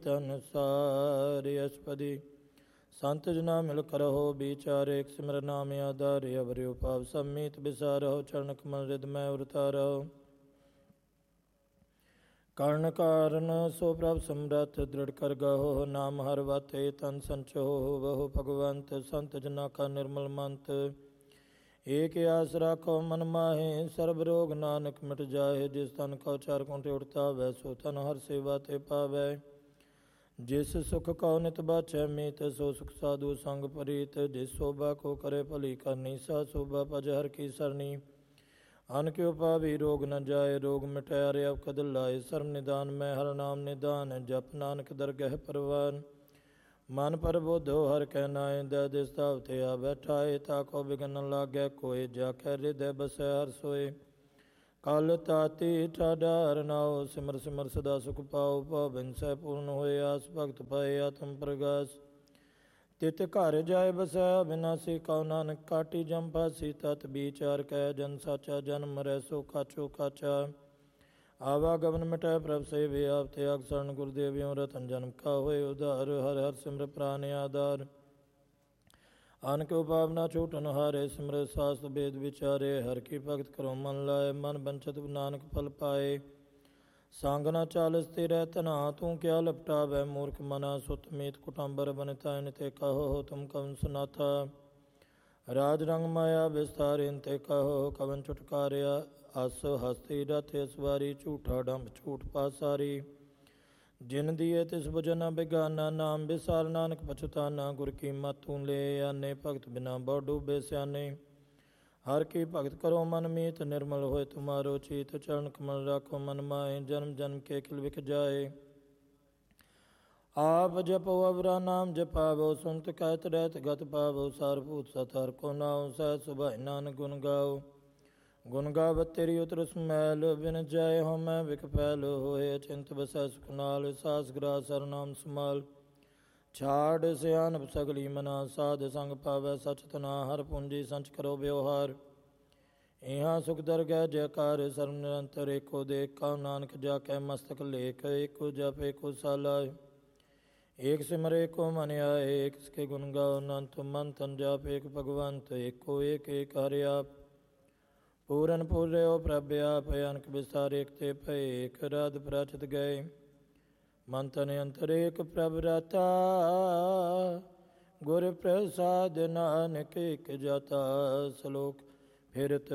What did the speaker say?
ਤਨ ਸਾਰੇ ਅਸਪਦੀ ਸੰਤ ਜਨਾ ਮਿਲ ਕਰਹੁ ਵਿਚਾਰੇ ਇਕ ਸਿਮਰ ਨਾਮ ਆਧਾਰੇ ਅਵਰਿ ਭਾਵ ਸਮੀਤ ਬਿਸਾਰਹੁ ਚਰਨ ਕਮਲ ਰਿਦ ਮੈਂ ਉਰਤਾਰਹੁ ਕਰਨ ਕਾਰਨ ਸੋ ਪ੍ਰਭ ਸਮਰਥ ਦ੍ਰਿੜ ਕਰ ਗਹੁ ਨਾਮ ਹਰ ਵਾਤੇ ਤਨ ਸੰਚੋ ਬਹੁ ਭਗਵੰਤ ਸੰਤ ਜਨਾ ਕਾ ਨਿਰਮਲ ਮੰਤ ਏਕ ਆਸ ਰਾਖੋ ਮਨ ਮਾਹੇ ਸਰਬ ਰੋਗ ਨਾਨਕ ਮਿਟ ਜਾਏ ਜਿਸ ਤਨ ਕਉ ਚਾਰ ਕੁੰਠ ਉੜਤਾ ਵੈ ਸੋ ਤਨ ਹਰ ਸੇਵਾ ਤੇ ਪਾਵੈ ਜਿਸ ਸੁਖ ਕਉ ਨਿਤ ਬਾਛੈ ਮੀਤ ਸੋ ਸੁਖ ਸਾਧੂ ਸੰਗ ਪ੍ਰੀਤ ਜਿਸ ਸੋਭਾ ਕੋ ਕਰੇ ਭਲੀ ਕਰਨੀ ਸਾ ਸੋਭਾ ਭਜ ਹਰ ਕੀ ਸਰਨੀ ਅਨ ਕਿਉ ਪਾਵੀ ਰੋਗ ਨ ਜਾਏ ਰੋਗ ਮਿਟਾਇ ਰਿਆ ਕਦ ਲਾਏ ਸਰਮ ਨਿਦਾਨ ਮੈਂ ਹਰ ਨਾਮ ਨਿਦਾਨ ਜਪ ਨਾਨਕ ਦਰਗਹਿ ਪਰਵਾਨ ਮਨ ਪਰ ਬੋਧੋ ਹਰ ਕਹਿ ਨਾਏ ਦੇ ਦਿਸ ਤਾਵ ਤੇ ਆ ਬੈਠਾਏ ਤਾ ਕੋ ਬਿਗਨ ਨ ਲਾਗੈ ਕੋਇ ਜਾ ਕੇ ਹਿਰਦੈ ਬਸੈ ਹਰ ਸੋਏ ਕਲ ਤਾਤੀ ਠਾਡਾਰ ਨਾਉ ਸਿਮਰ ਸਿਮਰ ਸਦਾ ਸੁਖ ਪਾਉ ਭਉ ਬਿਨਸੈ ਪੂਰਨ ਹੋਏ ਆਸ ਭਗਤ ਪਾਏ ਆਤਮ ਪ੍ਰਗਾਸ ਤਿਤ ਘਰ ਜਾਏ ਬਸੈ ਬਿਨਾਸੀ ਕਉ ਨਾਨਕ ਕਾਟੀ ਜਮ ਫਾਸੀ ਤਤ ਵਿਚਾਰ ਕਹਿ ਜਨ ਸਾਚਾ ਜਨਮ ਮਰੈ ਸੋ ਕਾਚੋ ਕਾਚਾ ਆਵਾਗਮਨ ਮਿਟੈ ਪ੍ਰਭ ਸੇਵਿ ਆਪ ਤਿਆਗ ਸਰਨ ਗੁਰਦੇਵਿਓ ਰਤਨ ਜਨਮ ਕਾ ਹੋਏ ਉਧਾਰ ਹਰ ਹਰ ਸਿਮਰ ਪ੍ਰਾਨ ਆਧਾਰ ਅਨ ਕਿਉ ਪਾਪ ਨਾ ਛੂਟਨ ਹਾਰੇ ਸਿਮਰ ਸਾਸਤ ਬੇਦ ਵਿਚਾਰੇ ਹਰ ਕੀ ਭਗਤ ਕਰੋ ਮਨ ਲਾਏ ਮਨ ਬੰਚਤ ਨਾਨਕ ਫਲ ਪਾਏ ਸੰਗ ਨਾ ਚਾਲਸ ਤੇ ਰਹਿ ਤਨਾ ਤੂੰ ਕਿਆ ਲਪਟਾਵੈ ਮੂਰਖ ਮਨਾ ਸੁਤ ਮੀਤ ਕੁਟੰਬਰ ਬਨਿਤਾ ਇਨ ਤੇ ਕਹੋ ਤੁਮ ਕਵਨ ਸੁਨਾਥਾ ਰਾਜ ਰੰਗ ਮਾਇਆ ਵਿਸਤਾਰਿਨ ਤੇ ਕਹੋ ਕਵਨ ਛੁਟਕਾਰਿਆ ਅਸ ਹਸਤੀ ਰਥ ਸਵਾਰੀ ਝੂਠਾ ਡੰਬ ਝੂਠ ਪਾਸਾਰੀ ਜਿਨ ਦੀਏ ਤਿਸ ਬੁਝਨਾ ਬਿਗਾਨਾ ਨਾਮ ਵਿਸਾਰ ਨਾਨਕ ਪਛਤਾਨਾ ਗੁਰ ਕੀ ਮਤ ਤੂੰ ਲੈ ਆਨੇ ਭਗਤ ਬਿਨਾ ਬਹੁ ਡੂਬੇ ਸਿਆਨੇ ਹਰ ਕੀ ਭਗਤ ਕਰੋ ਮਨ ਮੀਤ ਨਿਰਮਲ ਹੋਏ ਤੁਮਾਰੋ ਚੀਤ ਚਰਨ ਕਮਲ ਰਾਖੋ ਮਨ ਮਾਏ ਜਨਮ ਜਨਮ ਕੇ ਕਿਲ ਵਿਖ ਜਾਏ ਆਪ ਜਪੋ ਅਵਰਾ ਨਾਮ ਜਪਾਵੋ ਸੁਨਤ ਕਹਿਤ ਰਹਿਤ ਗਤ ਪਾਵੋ ਸਾਰਭੂਤ ਸਤ ਹਰ ਕੋ ਨਾਉ ਸਹਿ ਸੁਭਾਇ ਨਾਨਕ ਗੁਣ ਗਾਓ ਗੁਣ ਗਾਵਤ ਤੇਰੀ ਉਤਰ ਸਮੈਲ ਬਿਨ ਜਾਏ ਹੋ ਮੈਂ ਵਿਖ ਫੈਲ ਹੋਏ ਅਚਿੰਤ ਬਸੈ ਸੁਖ ਨਾਲ ਸਾਸ ਗ੍ਰਾਸ ਸਰ ਨਾਮ ਸਮਾਲ ਛਾੜ ਸਿਆਨਪ ਸਗਲੀ ਮਨਾ ਸਾਧ ਸੰਗ ਪਾਵੈ ਸਚ ਤਨਾ ਹਰ ਪੂੰਜੀ ਸੰਚ ਕਰੋ ਵਿਵਹਾਰ ਇਹਾਂ ਸੁਖ ਦਰਗਹਿ ਜੈਕਾਰ ਸਰਮ ਨਿਰੰਤਰ ਏਕੋ ਦੇਖ ਕਉ ਨਾਨਕ ਜਾ ਕੈ ਮਸਤਕ ਲੇਖ ਏਕੋ ਜਪ ਏਕੋ ਸਾਲਾਇ ਏਕ ਸਿਮਰ ਏਕੋ ਮਨ ਆਏ ਏਕ ਸਕੇ ਗੁਣ ਗਾਓ ਅਨੰਤ ਮਨ ਤਨ ਜਾਪ ਏਕ ਭਗਵੰਤ ਏਕੋ ਏਕ ਏਕ ਹਰਿ ਆਪ ਪੂਰਨ ਪੂਰਿਓ ਪ੍ਰਭ ਆਪ ਅਨਕ ਵਿਸਤਾਰ ਏਕ ਤੇ ਭਏ ਏਕ ਰਾਧ ਪ੍ਰਾਚਿਤ ਗਏ ਮਨ ਤਨ ਅੰਤਰ ਏਕ ਪ੍ਰਭ ਰਾਤਾ ਗੁਰ ਪ੍ਰਸਾਦ ਨਾਨਕ ਏਕ ਜਾਤਾ ਸਲੋਕ ਫਿਰਤ